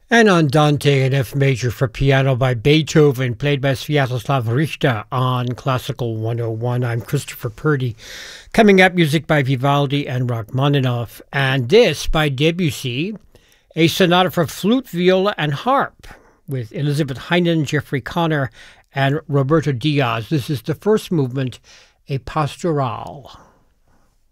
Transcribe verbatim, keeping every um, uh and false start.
And Andante in F major for piano by Beethoven, played by Sviatoslav Richter on Classical one oh one. I'm Christopher Purdy. Coming up, music by Vivaldi and Rachmaninoff. And this by Debussy, a sonata for flute, viola, and harp with Elizabeth Heinen, Jeffrey Connor, and Roberto Diaz. This is the first movement, a pastoral.